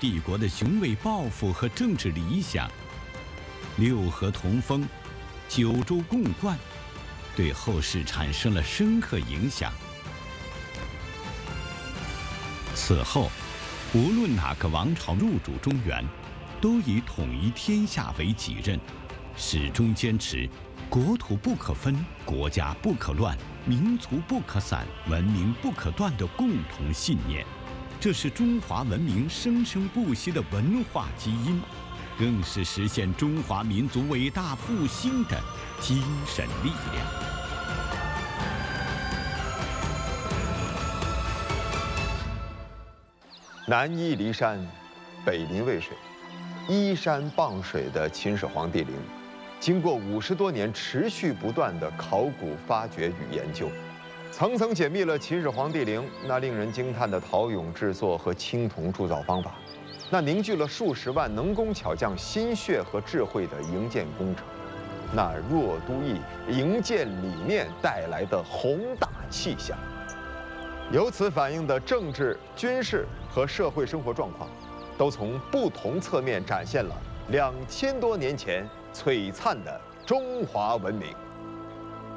帝国的雄伟抱负和政治理想，六合同封、九州共贯，对后世产生了深刻影响。此后，无论哪个王朝入主中原，都以统一天下为己任，始终坚持国土不可分、国家不可乱、民族不可散、文明不可断的共同信念。这是中华文明生生不息的文化基因，更是实现中华民族伟大复兴的精神力量。 南依骊山，北临渭水，依山傍水的秦始皇帝陵，经过50多年持续不断的考古发掘与研究，层层解密了秦始皇帝陵那令人惊叹的陶俑制作和青铜铸造方法，那凝聚了数十万能工巧匠心血和智慧的营建工程，那若都邑营建理念带来的宏大气象，由此反映的政治、军事和社会生活状况，都从不同侧面展现了2000多年前璀璨的中华文明。